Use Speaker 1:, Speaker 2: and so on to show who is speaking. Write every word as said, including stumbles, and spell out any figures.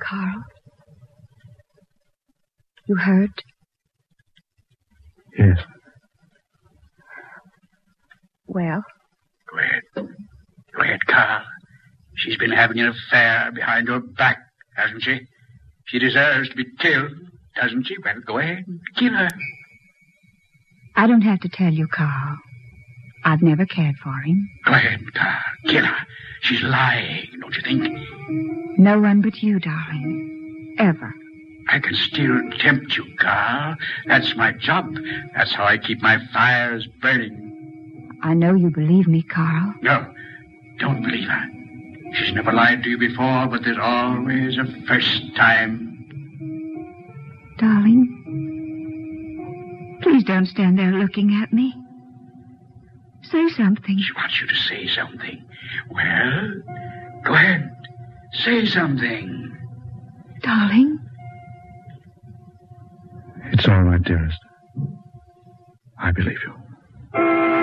Speaker 1: Carl? You hurt?
Speaker 2: Yes.
Speaker 1: Well?
Speaker 3: Go ahead. Go ahead, Carl. She's been having an affair behind your back, hasn't she? She deserves to be killed, doesn't she? Well, go ahead and kill her.
Speaker 1: I don't have to tell you, Carl. I've never cared for him.
Speaker 3: Go ahead, Carl. Kill her. She's lying, don't you think?
Speaker 1: No one but you, darling. Ever.
Speaker 3: I can still tempt you, Carl. That's my job. That's how I keep my fires burning.
Speaker 1: I know you believe me, Carl.
Speaker 3: No, don't believe her. She's never lied to you before, but there's always a first time.
Speaker 1: Darling, please don't stand there looking at me. Say something.
Speaker 3: She wants you to say something. Well, go ahead. Say something.
Speaker 1: Darling?
Speaker 2: It's all right, dearest. I believe you.